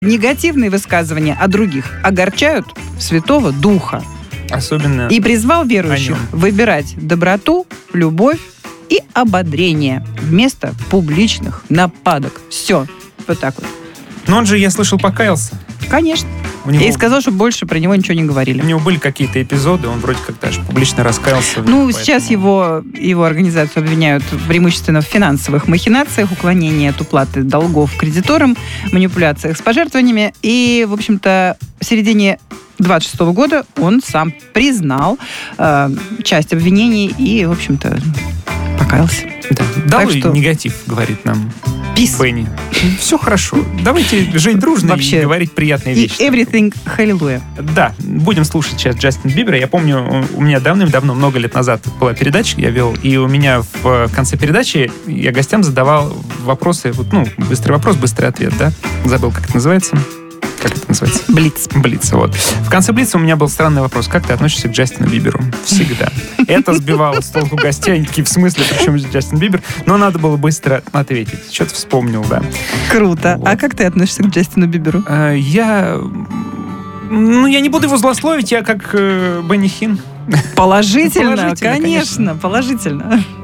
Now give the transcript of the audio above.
Негативные высказывания о других огорчают Святого Духа. Особенно И призвал верующих выбирать доброту, любовь и ободрение вместо публичных нападок. Все. Вот так вот. Но он же, я слышал, покаялся. Конечно. И сказал, что больше про него ничего не говорили. У него были какие-то эпизоды, он вроде как даже публично раскаялся. Сейчас его организацию обвиняют преимущественно в финансовых махинациях, уклонении от уплаты долгов кредиторам, манипуляциях с пожертвованиями. И, в общем-то, в середине 26 года он сам признал часть обвинений и, в общем-то, покаялся. Да. Долой негатив, говорит нам Бенни. Все хорошо. Давайте жить дружно и говорить приятные вещи. И everything hallelujah. Да, будем слушать сейчас Джастина Бибера. Я помню, у меня давным-давно, много лет назад была передача, я вел, и у меня в конце передачи я гостям задавал вопросы, быстрый вопрос, быстрый ответ, да? Забыл, как это называется. Как это называется? Блиц, вот. В конце Блица у меня был странный вопрос. Как ты относишься к Джастину Биберу? Всегда. Это сбивало с толку гостей. Они такие, в смысле, причем Джастин Бибер? Но надо было быстро ответить. Что-то вспомнил, да. Круто. Вот. А как ты относишься к Джастину Биберу? Я не буду его злословить. Я как Бенни Хинн. Положительно, конечно, положительно.